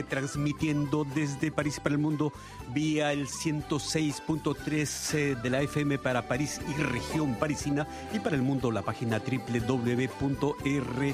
Transmitiendo desde París para el mundo vía el 106.3 de la FM para París y región parisina, y para el mundo la página www.rfpp.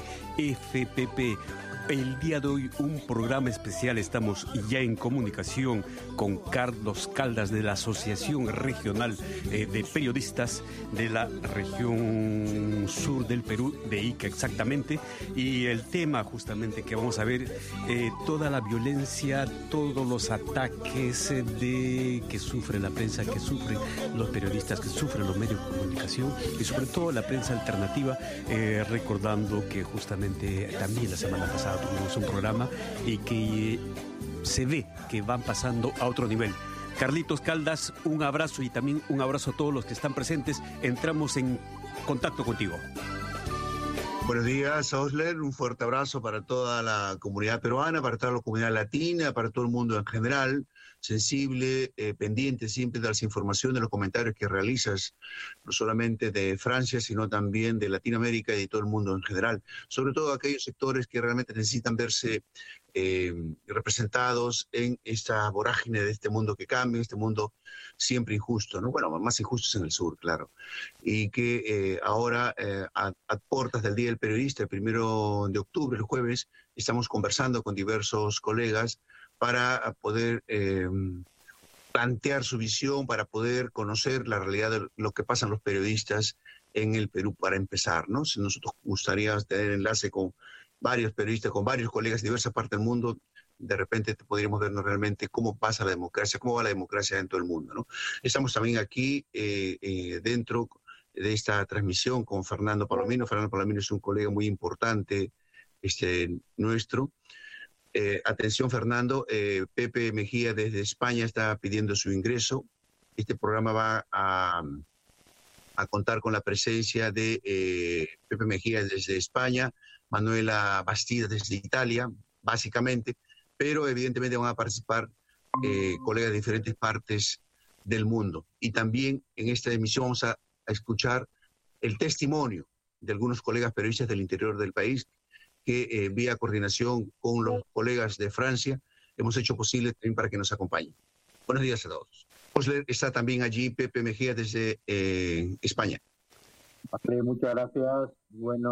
El día de hoy un programa especial. Estamos ya en comunicación con Carlos Caldas de la Asociación Regional de Periodistas de la región sur del Perú, de Ica exactamente, y el tema justamente que vamos a ver, toda la violencia, todos los ataques que sufre la prensa, que sufren los periodistas, que sufren los medios de comunicación y sobre todo la prensa alternativa, recordando que justamente también la semana pasada tuvimos un programa y que se ve que van pasando a otro nivel. Carlitos Caldas, un abrazo y también un abrazo a todos los que están presentes. Entramos en contacto contigo. Buenos días, Osler. Un fuerte abrazo para toda la comunidad peruana, para toda la comunidad latina, para todo el mundo en general. Sensible, pendiente siempre de las informaciones, de los comentarios que realizas, no solamente de Francia, sino también de Latinoamérica y de todo el mundo en general. Sobre todo aquellos sectores que realmente necesitan verse representados en esta vorágine de este mundo que cambia, este mundo siempre injusto, ¿no? Bueno, más injustos en el sur, claro. Y que ahora, a puertas del Día del Periodista, el 1 de octubre, el jueves, estamos conversando con diversos colegas para poder plantear su visión, para poder conocer la realidad de lo que pasan los periodistas en el Perú, para empezar, ¿no? Si nosotros gustaría tener enlace con varios periodistas, con varios colegas de diversas partes del mundo, de repente podríamos vernos realmente cómo pasa la democracia, cómo va la democracia en todo el mundo, ¿no? Estamos también aquí dentro de esta transmisión con Fernando Palomino. Fernando Palomino es un colega muy importante nuestro. Atención, Fernando, Pepe Mejía desde España está pidiendo su ingreso. Este programa va a contar con la presencia de Pepe Mejía desde España, Manuela Bastida desde Italia, básicamente, pero evidentemente van a participar colegas de diferentes partes del mundo. Y también en esta emisión vamos a escuchar el testimonio de algunos colegas periodistas del interior del país que vía coordinación con los colegas de Francia hemos hecho posible también para que nos acompañen. Buenos días a todos. Osler, está también allí Pepe Mejía desde España. Muchas gracias. Bueno.